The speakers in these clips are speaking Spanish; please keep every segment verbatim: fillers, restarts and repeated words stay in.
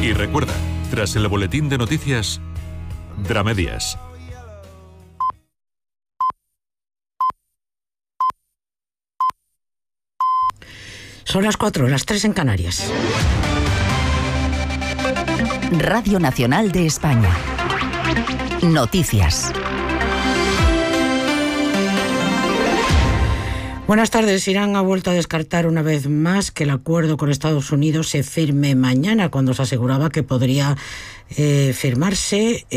Y recuerda, tras el boletín de noticias, Dramedias. Son las cuatro, las tres en Canarias. Radio Nacional de España. Noticias. Buenas tardes. Irán ha vuelto a descartar una vez más que el acuerdo con Estados Unidos se firme mañana, cuando se aseguraba que podría eh, firmarse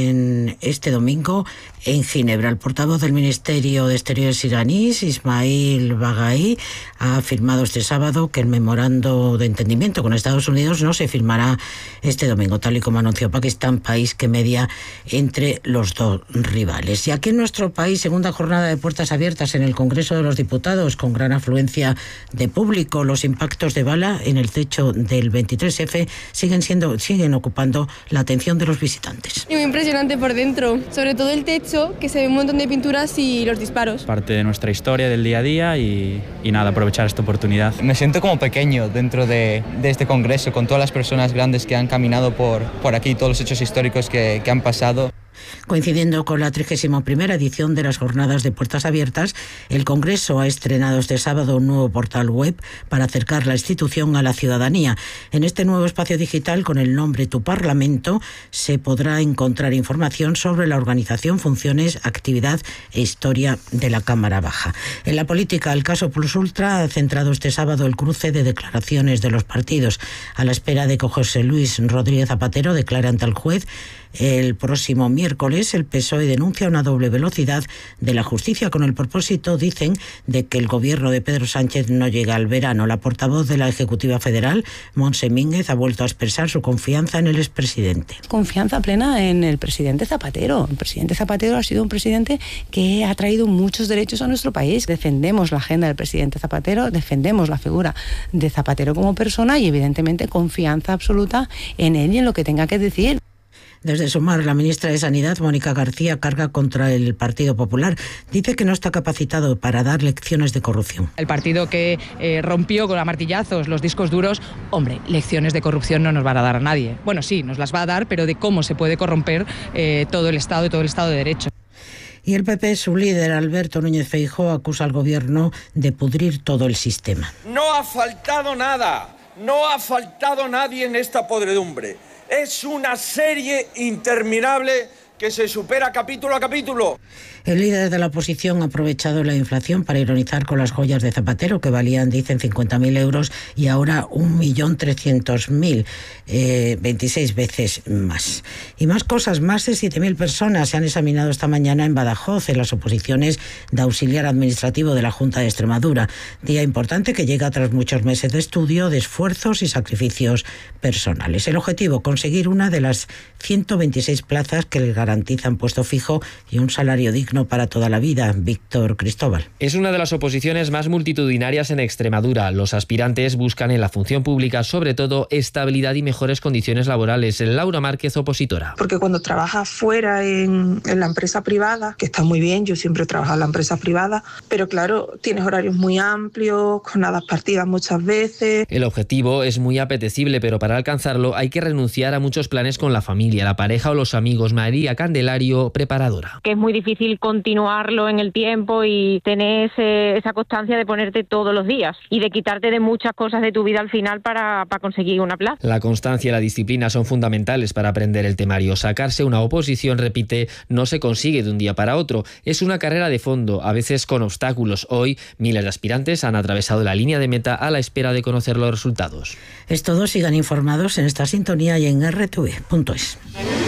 en este domingo en Ginebra. El portavoz del Ministerio de Exteriores iraníes, Ismail Baghai, ha afirmado este sábado que el memorando de entendimiento con Estados Unidos no se firmará este domingo, tal y como anunció Pakistán, país que media entre los dos rivales. Y aquí en nuestro país, segunda jornada de puertas abiertas en el Congreso de los Diputados, con gran afluencia de público. Los impactos de bala en el techo del veintitrés efe siguen siendo siguen ocupando la atención de los visitantes. Muy impresionante por dentro, sobre todo el techo, que se ve un montón de pinturas y los disparos. Parte de nuestra historia, del día a día y, y nada, aprovechar esta oportunidad. Me siento como pequeño dentro de, de este congreso, con todas las personas grandes que han caminado por, por aquí, todos los hechos históricos que, que han pasado. Coincidiendo con la trigésima primera edición de las Jornadas de Puertas Abiertas, el Congreso ha estrenado este sábado un nuevo portal web para acercar la institución a la ciudadanía. En este nuevo espacio digital, con el nombre Tu Parlamento, se podrá encontrar información sobre la organización, funciones, actividad e historia de la Cámara Baja. En la política, el caso Plus Ultra ha centrado este sábado el cruce de declaraciones de los partidos, a la espera de que José Luis Rodríguez Zapatero declare ante el juez. El próximo miércoles el P S O E denuncia una doble velocidad de la justicia con el propósito, dicen, de que el gobierno de Pedro Sánchez no llegue al verano. La portavoz de la Ejecutiva Federal, Montse Mínguez, ha vuelto a expresar su confianza en el expresidente. Confianza plena en el presidente Zapatero. El presidente Zapatero ha sido un presidente que ha traído muchos derechos a nuestro país. Defendemos la agenda del presidente Zapatero, defendemos la figura de Zapatero como persona y evidentemente confianza absoluta en él y en lo que tenga que decir. Desde Sumar, la ministra de Sanidad, Mónica García, carga contra el Partido Popular. Dice que no está capacitado para dar lecciones de corrupción. El partido que eh, rompió con a martillazos los discos duros, hombre, lecciones de corrupción no nos van a dar a nadie. Bueno, sí, nos las va a dar, pero de cómo se puede corromper eh, todo el Estado y todo el Estado de Derecho. Y el P P, su líder, Alberto Núñez Feijóo, acusa al gobierno de pudrir todo el sistema. No ha faltado nada, no ha faltado nadie en esta podredumbre. Es una serie interminable que se supera capítulo a capítulo. El líder de la oposición ha aprovechado la inflación para ironizar con las joyas de Zapatero, que valían, dicen, cincuenta mil euros y ahora un millón trescientos mil, eh, veintiséis veces más. Y más cosas, más de siete mil personas se han examinado esta mañana en Badajoz, en las oposiciones de auxiliar administrativo de la Junta de Extremadura. Día importante que llega tras muchos meses de estudio, de esfuerzos y sacrificios personales. El objetivo, conseguir una de las ciento veintiséis plazas que les garantizan puesto fijo y un salario digno para toda la vida. Víctor Cristóbal. Es una de las oposiciones más multitudinarias en Extremadura. Los aspirantes buscan en la función pública, sobre todo, estabilidad y mejores condiciones laborales. Laura Márquez, opositora. Porque cuando trabajas fuera en, en la empresa privada, que está muy bien, yo siempre he trabajado en la empresa privada, pero claro, tienes horarios muy amplios, jornadas partidas muchas veces. El objetivo es muy apetecible, pero para alcanzarlo hay que renunciar a muchos planes con la familia, la pareja o los amigos. María Candelario, preparadora. Que es muy difícil continuarlo en el tiempo y tener ese, esa constancia de ponerte todos los días y de quitarte de muchas cosas de tu vida al final para, para conseguir una plaza. La constancia y la disciplina son fundamentales para aprender el temario. Sacarse una oposición, repite, no se consigue de un día para otro. Es una carrera de fondo, a veces con obstáculos. Hoy, miles de aspirantes han atravesado la línea de meta a la espera de conocer los resultados. Es todo, sigan informados en esta sintonía y en erre te ve punto es.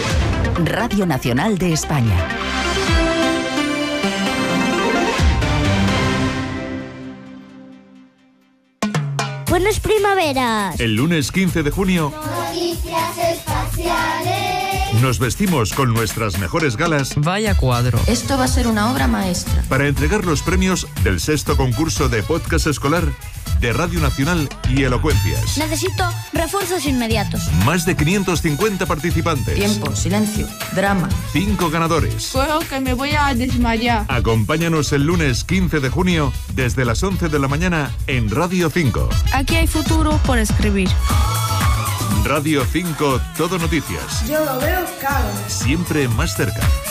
Radio Nacional de España. Buenas primaveras. El lunes quince de junio Noticias espaciales. nos vestimos con nuestras mejores galas. Vaya cuadro. Esto va a ser una obra maestra. Para entregar los premios del sexto concurso de podcast escolar de Radio Nacional y Elocuencias. Necesito refuerzos inmediatos. Más de quinientos cincuenta participantes. Tiempo, silencio, drama. Cinco ganadores. Juego que me voy a desmayar. Acompáñanos el lunes quince de junio desde las once de la mañana en Radio cinco. Aquí hay futuro por escribir. Radio cinco Todo Noticias. Yo lo veo cada vez. Siempre más cerca.